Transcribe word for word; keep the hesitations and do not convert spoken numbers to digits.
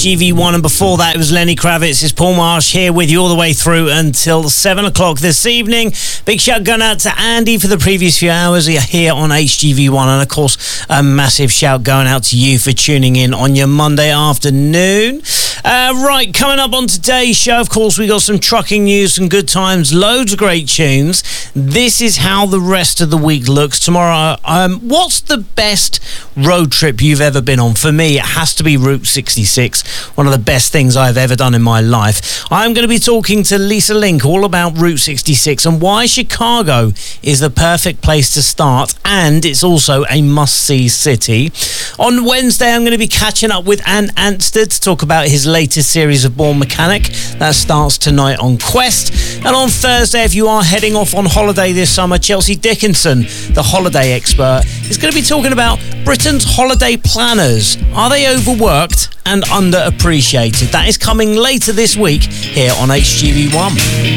G V one, and before that it was Lenny Kravitz. It's Paul Marsh here with you all the way through until seven o'clock this evening. Big shout going out to Andy for the previous few hours here on H G V one, and of course a massive shout going out to you for tuning in on your Monday afternoon. Uh, right, coming up on today's show, of course, we got some trucking news, some good times, loads of great tunes. This is how the rest of the week looks tomorrow. Um, what's the best road trip you've ever been on? For me, it has to be Route sixty-six, one of the best things I've ever done in my life. I'm going to be talking to Lisa Link all about Route sixty-six and why Chicago is the perfect place to start, and it's also a must-see city. On Wednesday, I'm going to be catching up with Ant Anstead to talk about his latest series of Born Mechanic. That starts tonight on Quest. And on Thursday, if you are heading off on holiday this summer, Chelsea Dickinson, the holiday expert, is going to be talking about Britain's holiday planners. Are they overworked and underappreciated? That is coming later this week here on H G V one.